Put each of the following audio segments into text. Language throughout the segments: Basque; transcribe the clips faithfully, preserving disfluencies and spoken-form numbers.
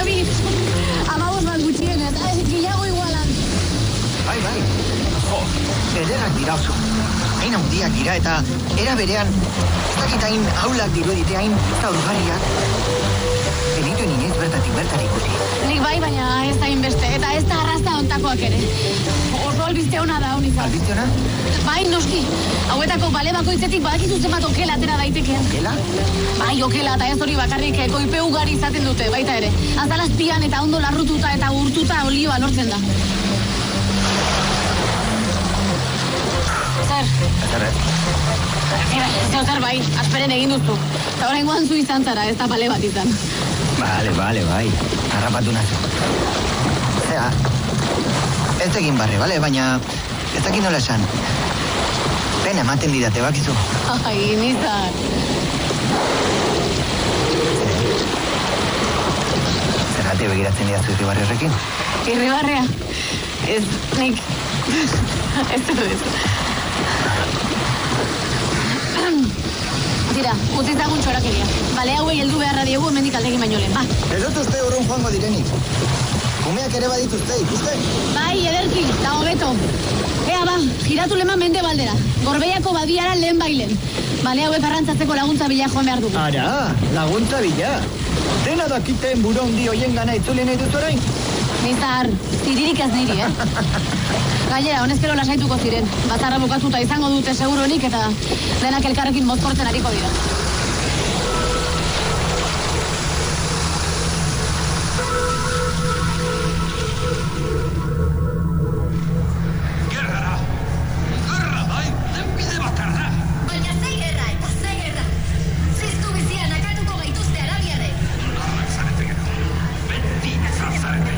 Amabi, amabos bat gutxienez, gehiago igualan. Bai, bai, jo, ederrak dira oso. Hain handiak dira eta era berean, ez dakit hain haulak dirudite hain zaurgarriak. Benitu ninez bertatik bertari ikusi. Nik bai, baina ez da inbeste, eta ez da arrasta ontakoak ere. Oso albiste hona da, honizan. Albiste hona? Bai, noski. Hauetako bale bakoitzetik badakizu zenbat okela atera daitekeen. Okela? Bai, okela eta ez hori bakarrik koipe ugari izaten dute, baita ere. Azalazpian eta ondo larrututa eta urtuta olioa lortzen da. Zer? Zer, ez? Zer, zer, bai, asperen egin duzu. Eta horrein guantzu izan zara, ez da bale bat izan. Bale, bale, bai. Harrapatu nazu. Zera, ez egin barre, bale? Baina ez dakit nola esan. Pena ematen didate, bakizu. Ai, nizar. Zergatik begiratzen didazu irribarri horrekin? Irribarrea? Ez, nik... ez dut ez. Tira, utzi zagun txorakeria. Bale hauei heldu beharra diegu hemendik aldegin baino lehen, ba. Ez dut uste urrun joango direnik. Kumeak ere badituzte, ikuste? Bai, ederki, eta hobeto. Ea ba, giratu lema mende baldera. Gorbeiako badiara lehen bailen. Bale hauek arrantzatzeko laguntza bila joan behar dugu. Ara, laguntza bila. Dena dakiten buru handi hoien gana itzuli nahi dut orain? Nizar, ziririk ez niri, eh? Gainera, honezkero lasaituko ziren. Batzarra bukatuta izango dute seguronik eta denak elkarrekin mozkortzen ariko dira. Gerrara! Gerra, bai! Denbide bakarra! Baina ze gerra eta ze gerra! Ziztu bizian akatuko gaituzte arabiarrek! Arrak zarete gero. Beti ezar zarete.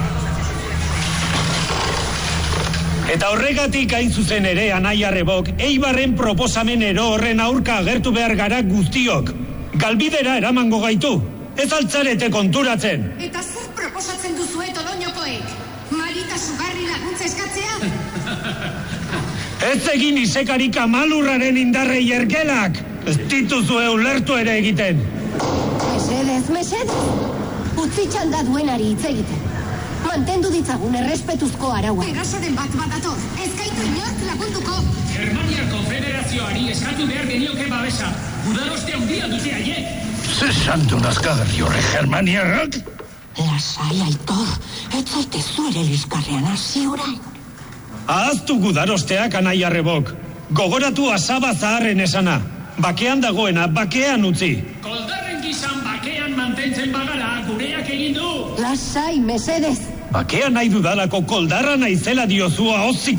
Eta horregatik hain zuzen ere Anaiarrebok Eibarren proposamen ero horren aurka agertu behar gara guztiok. Galbidera eramango gaitu. Ez altzarete konturatzen. Eta zer proposatzen duzue Toloñokoek? Marita sugarri laguntza eskatzea? Ez egin isekarik amalurraren indarrei ergelak. Ez dituzue ulertu ere egiten. Mesedez, mesedez. Utzi txanda duenari hitz egiten. Mantendu ditzagun errespetuzko araua. Erasoren bat badator. Ez gaitu inork lagunduko. Germania Konfederazioari eskatu behar genioke babesa. Gudaroste handia dute haiek. Zer santu nazkagarri horre Germaniarrak? Lasai, Aitor. Ez zaitezu ere liskarrean hasi orain. Ahaztu gudarosteak Anaiarrebok. Gogoratu asaba zaharren esana. Bakean dagoena, bakean utzi. Koldarren gizan bakean mantentzen bagara, gureak egin du. Lasai, mesedez. Bakean nahi dudalako koldarra naizela diozua hozik.